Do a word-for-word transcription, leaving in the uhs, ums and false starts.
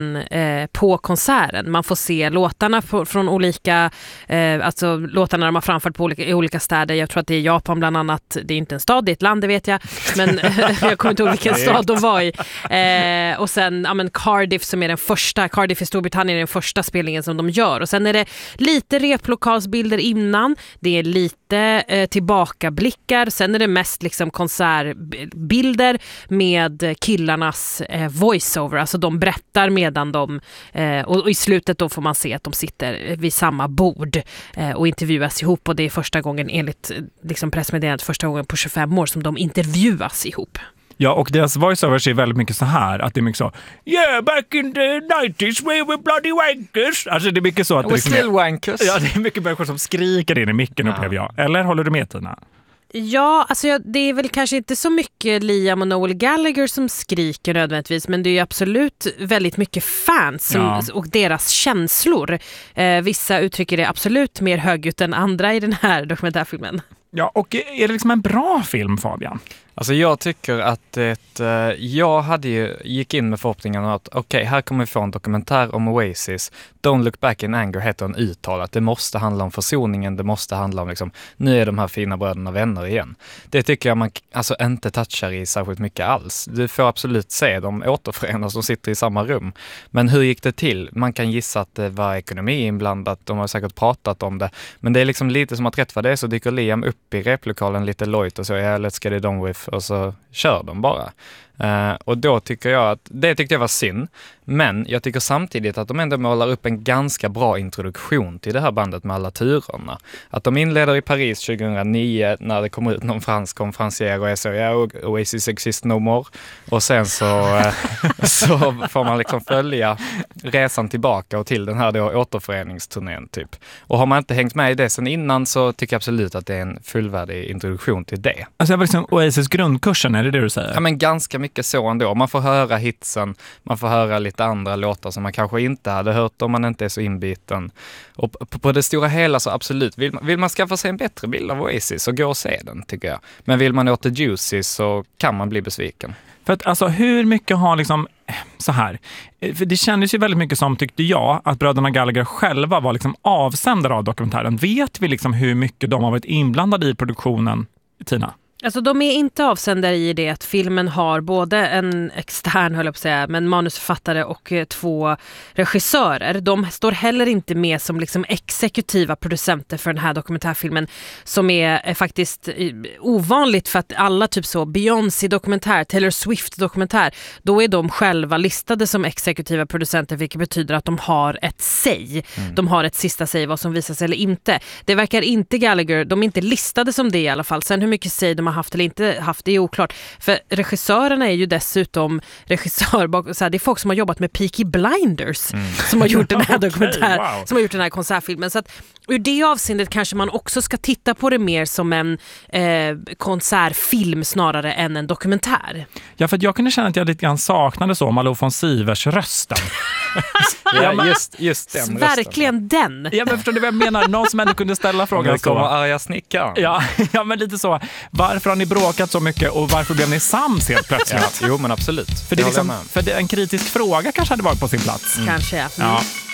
eh, på konserten. Man får se låtarna på, från olika, eh, alltså låtarna de har framfört på olika, i olika städer. Jag tror att det är Japan bland annat. Det är inte en stad, det är ett land, det vet jag. Men jag kommer inte ihåg vilken stad de var i. Eh, och sen ja, men Cardiff som är den första, Cardiff i Storbritannien är den första spelningen som de gör. Och sen är det lite replokalsbilder innan. Det är lite eh, tillbakablickar. Sen är det mest liksom konsertbilder med killarnas eh, voiceover. Alltså de berättar medan de eh, och, och i slutet då får man se att de sitter vid samma bord eh, och intervjuas ihop, och det är första gången enligt liksom pressmeddelandet första gången på tjugofem år som de intervjuas ihop. Ja, och deras voiceovers är väldigt mycket så här, att det är mycket så yeah, back in the nineties we were bloody wankers. Alltså det är mycket så att det liksom still wankers. Ja, det är mycket människor som skriker in i micken, ja. Upplever jag. Eller håller du med, Tina? Ja, alltså jag, det är väl kanske inte så mycket Liam och Noel Gallagher som skriker nödvändigtvis, men det är ju absolut väldigt mycket fans som, ja. Och deras känslor. Eh, vissa uttrycker det absolut mer högljutt än andra i den här dokumentärfilmen. Ja, och är det liksom en bra film, Fabian? Alltså jag tycker att det, eh, jag hade ju, gick in med förhoppningen att okej, okay, här kommer vi få en dokumentär om Oasis. Don't Look Back in Anger heter en uttalat. Det måste handla om försoningen, det måste handla om liksom, nu är de här fina bröderna vänner igen. Det tycker jag man alltså inte touchar i särskilt mycket alls. Du får absolut se dem återförenas som sitter i samma rum. Men hur gick det till? Man kan gissa att det var ekonomi inblandat, de har säkert pratat om det. Men det är liksom lite som att rätt vad det är så dyker Liam upp i replokalen lite lojt och så, ja, let's get it on with, och så kör de bara. Uh, och då tycker jag att, det tyckte jag var synd, men jag tycker samtidigt att de ändå målar upp en ganska bra introduktion till det här bandet med alla turerna. Att de inleder i Paris tjugohundranio när det kommer ut någon fransk konferencier och är så, ja, Oasis exist no more. Och sen så, uh, så får man liksom följa resan tillbaka och till den här då återföreningsturnén typ. Och har man inte hängt med i det sen innan så tycker jag absolut att det är en fullvärdig introduktion till det. Alltså det var liksom Oasis grundkursen, är det det du säger? Ja, men ganska mycket så ändå. Man får höra hitsen, man får höra lite andra låtar som man kanske inte hade hört om man inte är så inbiten. Och på, på det stora hela så absolut, vill man, vill man skaffa sig en bättre bild av Oasis så gå och se den, tycker jag. Men vill man åt The Juicy så kan man bli besviken. För att alltså hur mycket har liksom så här, för det kändes ju väldigt mycket som, tyckte jag, att bröderna Gallagher själva var liksom avsändare av dokumentären. Vet vi liksom hur mycket de har varit inblandade i produktionen, Tina? Alltså de är inte avsändare i det att filmen har både en extern, höll jag på att säga, men manusförfattare och eh, två regissörer. De står heller inte med som liksom exekutiva producenter för den här dokumentärfilmen, som är eh, faktiskt eh, ovanligt, för att alla typ så Beyoncé-dokumentär, Taylor Swift-dokumentär, då är de själva listade som exekutiva producenter, vilket betyder att de har ett säg. Mm. De har ett sista säg vad som visas eller inte. Det verkar inte Gallagher, de är inte listade som det i alla fall. Sen hur mycket säg de har haft eller inte haft, det är oklart. För regissörerna är ju dessutom regissör, så här, det är folk som har jobbat med Peaky Blinders mm. som har gjort den här dokumentär, okay, wow. som har gjort den här konsertfilmen. Så att ur det avseendet kanske man också ska titta på det mer som en eh, konsertfilm snarare än en dokumentär. Ja, för att jag kunde känna att jag lite grann saknade så Malou von Sivers rösten. Ja, just, just den verkligen rösten. den. Ja, men förstår du vad jag menar? Någon som ändå kunde ställa frågan. Det kommer arga snickaren. Ja, ja, men lite så. Varför har ni bråkat så mycket och varför blev ni sams helt plötsligt? Ja, jo, men absolut. För, det är liksom, för det, en kritisk fråga kanske hade varit på sin plats. Mm. Kanske, ja. Mm. Ja.